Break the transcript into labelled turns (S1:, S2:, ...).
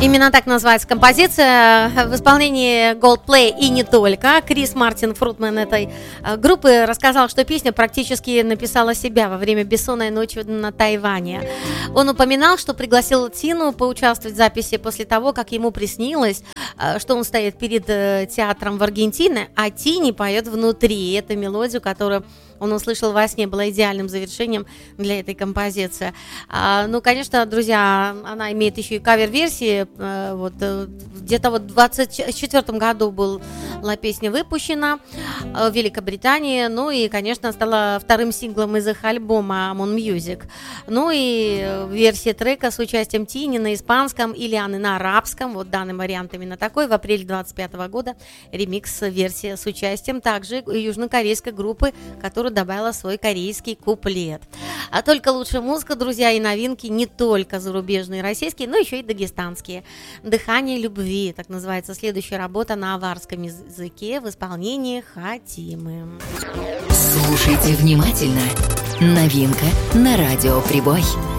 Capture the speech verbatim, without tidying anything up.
S1: Именно так называется композиция в исполнении Goldplay и не только. Крис Мартин, фронтмен этой группы, рассказал, что песня практически написала себя во время бессонной ночи на Тайване. Он упоминал, что пригласил Тину поучаствовать в записи после того, как ему приснилось, что он стоит перед театром в Аргентине, а Тини поет внутри. И эту мелодию, которую он услышал во сне, была идеальным завершением для этой композиции. А, ну, конечно, друзья, она имеет еще и кавер-версии. А, вот, где-то вот в двадцать четвёртом году была песня выпущена в Великобритании. Ну и, конечно, стала вторым синглом из их альбома Amon Music. Ну и версия трека с участием Тини на испанском и Лианы на арабском. Вот данный вариант именно такой. В апреле двадцать пятого года ремикс-версия с участием также южнокорейской группы, которая добавила свой корейский куплет. А только лучшая музыка, друзья, и новинки не только зарубежные и российские, но еще и дагестанские. «Дыхание любви», так называется следующая работа на аварском языке в исполнении Хатимы.
S2: Слушайте внимательно. Новинка на радио «Прибой».